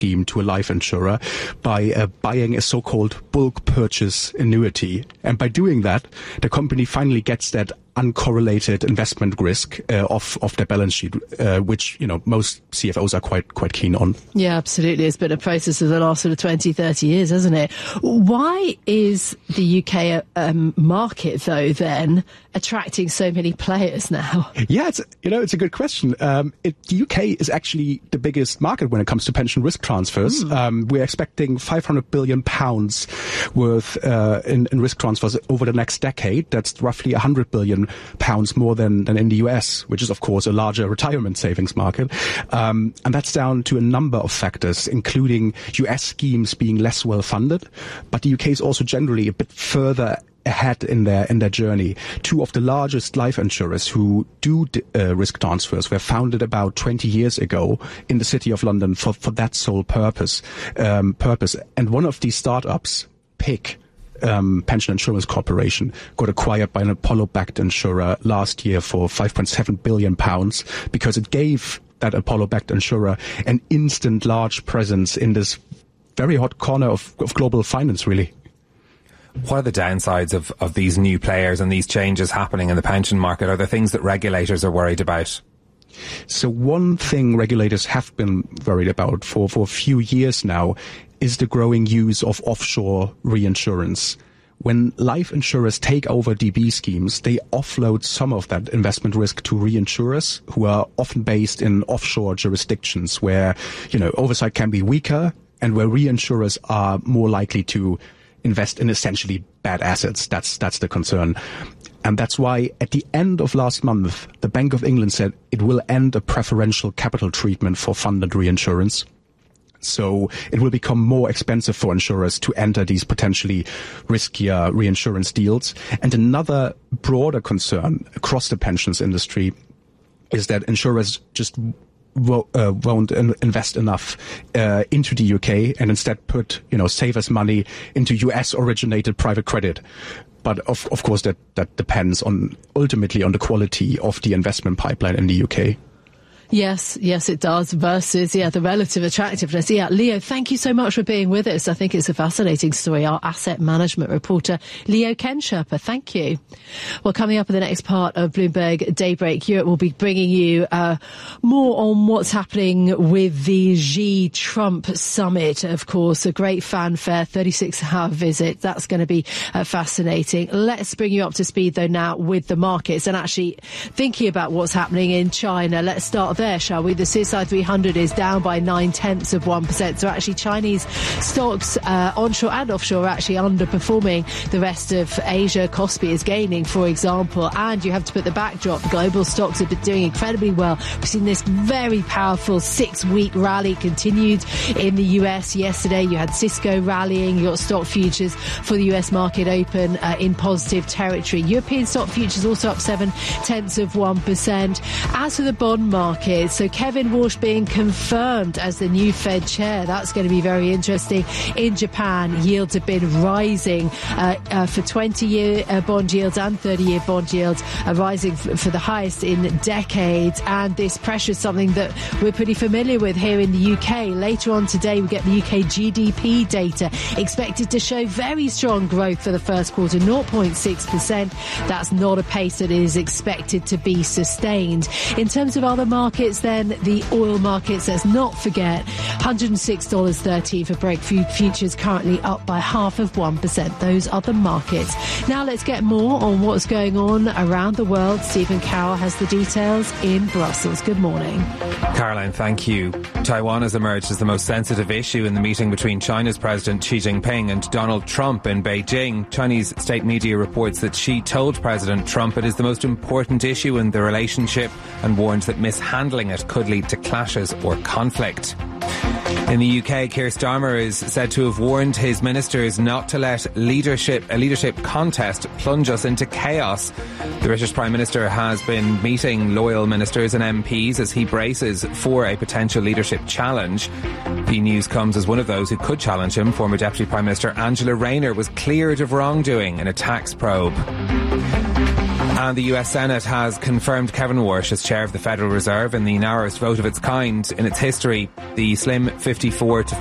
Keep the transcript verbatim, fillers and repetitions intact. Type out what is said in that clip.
scheme to a life insurer by uh, buying a so-called bulk purchase annuity. And by doing that, the company finally gets that uncorrelated investment risk uh, off of their balance sheet, uh, which, you know, most C F Os are quite quite keen on. Yeah, absolutely. It's been a process of the last sort of twenty, thirty years, hasn't it? Why is the U K um, market, though, then attracting so many players now? Yeah, it's, you know, it's a good question. Um, it, the U K is actually the biggest market when it comes to pension risk transfers. Mm. Um, we're expecting five hundred billion pounds worth uh, in, in risk transfers over the next decade. That's roughly one hundred billion pounds more than, than in the U S, which is, of course, a larger retirement savings market. Um, and that's down to a number of factors, including U S schemes being less well funded. But the U K is also generally a bit further ahead in their in their journey. Two of the largest life insurers who do uh, risk transfers were founded about twenty years ago in the City of London for, for that sole purpose. Um, purpose. And one of these startups, P I C, Um, Pension Insurance Corporation, got acquired by an Apollo-backed insurer last year for five point seven billion pounds because it gave that Apollo-backed insurer an instant large presence in this very hot corner of, of global finance, really. What are the downsides of, of these new players and these changes happening in the pension market? Are there things that regulators are worried about? So one thing regulators have been worried about for, for a few years now is the growing use of offshore reinsurance. When life insurers take over D B schemes, they offload some of that investment risk to reinsurers who are often based in offshore jurisdictions where, you know, oversight can be weaker and where reinsurers are more likely to invest in essentially bad assets. That's, that's the concern. And that's why at the end of last month, the Bank of England said it will end a preferential capital treatment for funded reinsurance. So it will become more expensive for insurers to enter these potentially riskier reinsurance deals. And another broader concern across the pensions industry is that insurers just wo- uh, won't in- invest enough uh, into the U K and instead put, you know, savers' money into U S originated private credit. But of, of course, that, that depends on ultimately on the quality of the investment pipeline in the U K. Yes, yes, it does. Versus, yeah, the relative attractiveness. Yeah, Leo, thank you so much for being with us. I think it's a fascinating story. Our asset management reporter, Leo Kensherper. Thank you. Well, coming up in the next part of Bloomberg Daybreak Europe, we'll be bringing you uh, more on what's happening with the Xi-Trump summit. Of course, a great fanfare, thirty-six hour visit. That's going to be uh, fascinating. Let's bring you up to speed, though, now with the markets and actually thinking about what's happening in China. Let's start there, shall we? The C S I three hundred is down by nine tenths of one percent. So actually Chinese stocks, uh, onshore and offshore, are actually underperforming the rest of Asia. Kospi is gaining, for example, and you have to put the backdrop. Global stocks have been doing incredibly well. We've seen this very powerful six-week rally continued in the U S yesterday. You had Cisco rallying. You got stock futures for the U S market open uh, in positive territory. European stock futures also up seven tenths of one percent. As for the bond market, so Kevin Walsh being confirmed as the new Fed chair. That's going to be very interesting. In Japan, yields have been rising uh, uh, for twenty-year uh, bond yields and thirty-year bond yields are rising f- for the highest in decades. And this pressure is something that we're pretty familiar with here in the U K. Later on today, we get the U K G D P data expected to show very strong growth for the first quarter, zero point six percent. That's not a pace that is expected to be sustained. In terms of other markets, then the oil markets, let's not forget, one hundred six dollars thirty for Brent futures, currently up by half of one percent. Those are the markets. Now let's get more on what's going on around the world. Stephen Carroll has the details in Brussels. Good morning. Caroline, thank you. Taiwan has emerged as the most sensitive issue in the meeting between China's President Xi Jinping and Donald Trump in Beijing. Chinese state media reports that Xi told President Trump it is the most important issue in the relationship and warns that mishandling it could lead to clashes or conflict. In the U K, Keir Starmer is said to have warned his ministers not to let leadership a leadership contest plunge us into chaos. The British Prime Minister has been meeting loyal ministers and M Ps as he braces for a potential leadership challenge. The news comes as one of those who could challenge him, former Deputy Prime Minister Angela Rayner, was cleared of wrongdoing in a tax probe. And the U S Senate has confirmed Kevin Warsh as chair of the Federal Reserve in the narrowest vote of its kind in its history. The slim fifty-four to